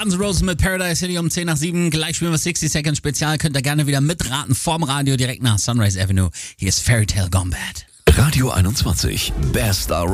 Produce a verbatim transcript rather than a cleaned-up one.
Guns N' Roses mit Paradise City um zehn nach sieben. Gleich spielen wir sixty Seconds Spezial. Könnt ihr gerne wieder mitraten vorm Radio direkt nach Sunrise Avenue. Hier ist Fairy Tale Gone Bad. Radio einundzwanzig. Bester Rock.